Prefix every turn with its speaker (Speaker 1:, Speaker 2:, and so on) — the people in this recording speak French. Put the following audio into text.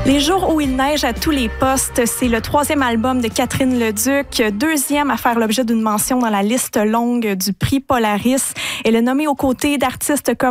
Speaker 1: Les jours où il neige à tous les postes, c'est le 3e album de Catherine Leduc, 2e à faire l'objet d'une mention dans la liste longue du prix Polaris. Elle est nommée aux côtés d'artistes comme